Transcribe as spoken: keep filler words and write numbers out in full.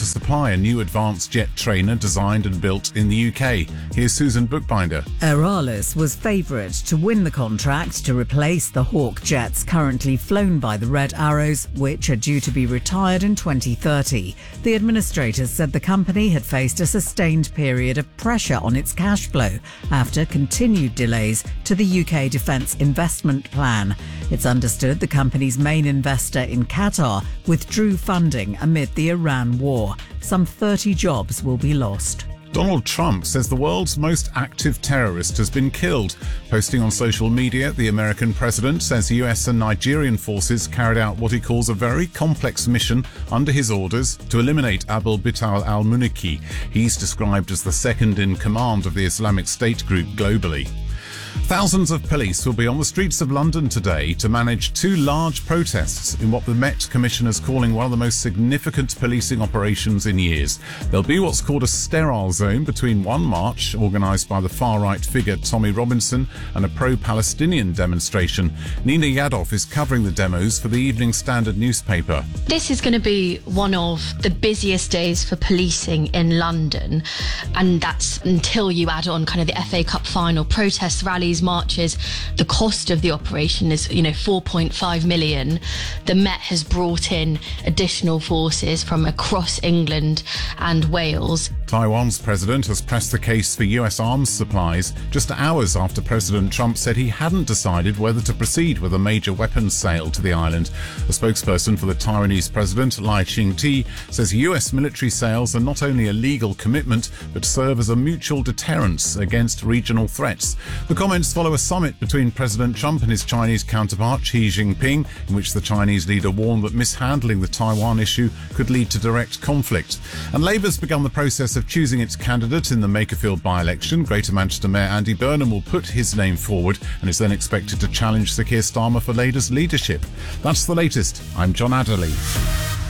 to supply a new advanced jet trainer designed and built in the U K. Here's Susan Bookbinder. Aeralis was favourite to win the contract to replace the Hawk jets currently flown by the Red Arrows, which are due to be retired in twenty thirty. The administrators said the company had faced a sustained period of pressure on its cash flow after continued delays to the U K defence investment plan. It's understood the company's main investor in Qatar withdrew funding amid the Iran war. Some thirty jobs will be lost. Donald Trump says the world's most active terrorist has been killed. Posting on social media, the American president says U S and Nigerian forces carried out what he calls a very complex mission under his orders to eliminate Abu Bital al-Muniki. He's described as the second in command of the Islamic State group globally. Thousands of police will be on the streets of London today to manage two large protests in what the Met Commission is calling one of the most significant policing operations in years. There'll be what's called a sterile zone between one march, organised by the far-right figure Tommy Robinson, and a pro-Palestinian demonstration. Nina Yadov is covering the demos for the Evening Standard newspaper. This is going to be one of the busiest days for policing in London, and that's until you add on kind of the F A Cup final, protests, rallies, marches. The cost of the operation is, you know, four point five million. The Met has brought in additional forces from across England and Wales. Taiwan's president has pressed the case for U S arms supplies just hours after President Trump said he hadn't decided whether to proceed with a major weapons sale to the island. A spokesperson for the Taiwanese president, Lai Ching-te, says U S military sales are not only a legal commitment but serve as a mutual deterrence against regional threats. The comments follow a summit between President Trump and his Chinese counterpart Xi Jinping, in which the Chinese leader warned that mishandling the Taiwan issue could lead to direct conflict. And Labour's begun the process of choosing its candidate in the Makerfield by-election. Greater Manchester Mayor Andy Burnham will put his name forward and is then expected to challenge Sir Keir Starmer for Labour's leadership. That's the latest. I'm John Adderley.